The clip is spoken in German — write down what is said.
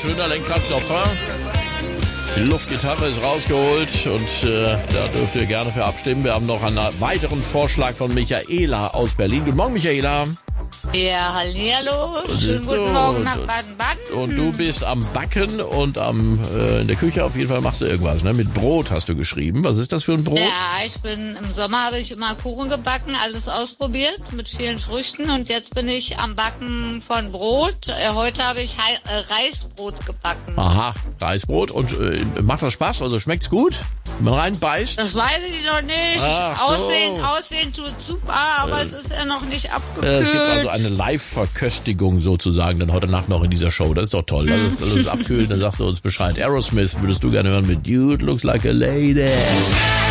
schöner Lenkradklopfer. Die Luftgitarre ist rausgeholt und da dürft ihr gerne für abstimmen. Wir haben noch einen weiteren Vorschlag von Michaela aus Berlin. Guten Morgen, Michaela. Ja, hallihallo. Schönen guten Morgen nach Baden-Baden. Und du bist am Backen und in der Küche auf jeden Fall machst du irgendwas, ne? Mit Brot hast du geschrieben. Was ist das für ein Brot? Ja, im Sommer habe ich immer Kuchen gebacken, alles ausprobiert mit vielen Früchten und jetzt bin ich am Backen von Brot. Heute habe ich Reisbrot gebacken. Aha, Reisbrot. Und macht das Spaß? Also schmeckt's gut? Wenn man reinbeißt? Das weiß ich noch nicht. Ach so. Aussehen tut super, aber es ist ja noch nicht abgekühlt. Es gibt also eine Live-Verköstigung sozusagen dann heute Nacht noch in dieser Show. Das ist doch toll. Das ist abkühlen, dann sagst du uns Bescheid. Aerosmith würdest du gerne hören mit Dude Looks Like a Lady.